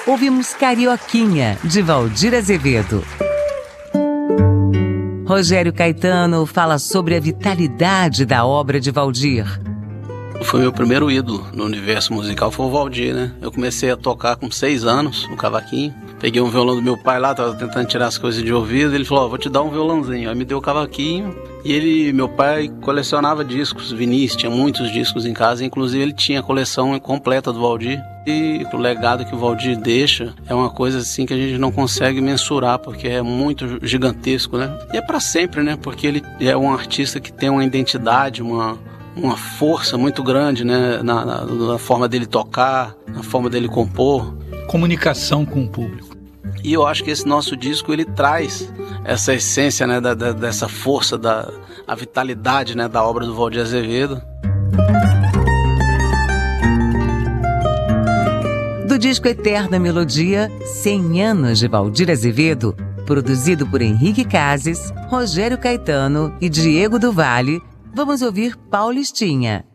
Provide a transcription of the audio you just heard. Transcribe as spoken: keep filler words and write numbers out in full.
ouvimos Carioquinha, de Valdir Azevedo. Rogério Caetano fala sobre a vitalidade da obra de Valdir. Foi meu primeiro ídolo no universo musical, foi o Valdir, né? Eu comecei a tocar com seis anos, no cavaquinho. Peguei um violão do meu pai lá, tava tentando tirar as coisas de ouvido. Ele falou, ó, oh, vou te dar um violãozinho. Aí me deu o cavaquinho. E ele, meu pai colecionava discos, vinis, tinha muitos discos em casa. Inclusive ele tinha a coleção completa do Valdir. E o legado que o Valdir deixa é uma coisa assim que a gente não consegue mensurar, porque é muito gigantesco, né? E é pra sempre, né? Porque ele é um artista que tem uma identidade, uma... uma força muito grande, né, na, na, na forma dele tocar, na forma dele compor. Comunicação com o público. E eu acho que esse nosso disco, ele traz essa essência, né, da, da, dessa força, da, a vitalidade, né, da obra do Valdir Azevedo. Do disco Eterna Melodia, cem anos de Valdir Azevedo, produzido por Henrique Cases, Rogério Caetano e Diego do Valle, vamos ouvir Paulistinha.